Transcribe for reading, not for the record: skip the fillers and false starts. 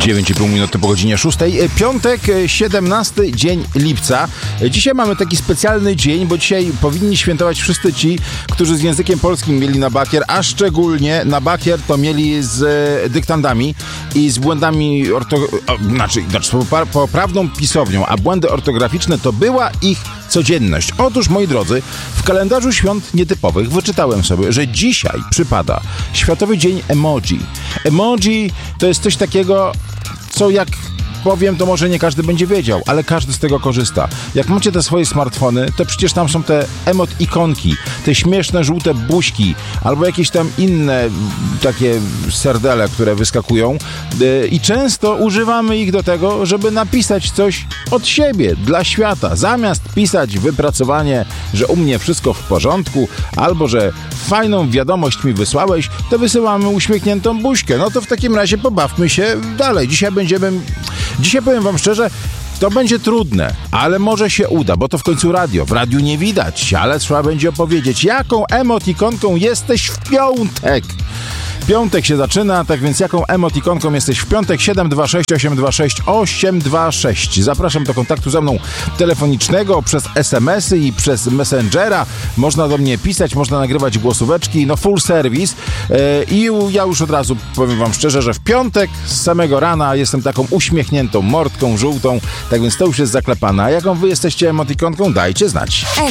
9,5 minuty po godzinie 6. Piątek, 17 dzień lipca. Dzisiaj mamy taki specjalny dzień, bo dzisiaj powinni świętować wszyscy ci, którzy z językiem polskim mieli na bakier, a szczególnie na bakier to mieli z dyktandami i z błędami poprawną pisownią, a błędy ortograficzne to była ich codzienność. Otóż, moi drodzy, w kalendarzu świąt nietypowych wyczytałem sobie, że dzisiaj przypada Światowy Dzień Emoji. Emoji to jest coś takiego, co jak powiem, to może nie każdy będzie wiedział, ale każdy z tego korzysta. Jak macie te swoje smartfony, to przecież tam są te emot-ikonki, te śmieszne żółte buźki, albo jakieś tam inne takie serdele, które wyskakują i często używamy ich do tego, żeby napisać coś od siebie, dla świata. Zamiast pisać wypracowanie, że u mnie wszystko w porządku, albo że fajną wiadomość mi wysłałeś, to wysyłamy uśmiechniętą buźkę. No to w takim razie pobawmy się dalej. Dzisiaj powiem wam szczerze, to będzie trudne, ale może się uda, bo to w końcu radio. W radiu nie widać, ale trzeba będzie opowiedzieć, jaką emotikonką jesteś w piątek. Piątek się zaczyna, tak więc jaką emotikonką jesteś w piątek? 726 826 826. Zapraszam do kontaktu ze mną telefonicznego przez SMS-y i przez Messengera. Można do mnie pisać, można nagrywać głosóweczki, no full service. I ja już od razu powiem wam szczerze, że w piątek z samego rana jestem taką uśmiechniętą mordką żółtą, tak więc to już jest zaklepane. A jaką wy jesteście emotikonką? Dajcie znać.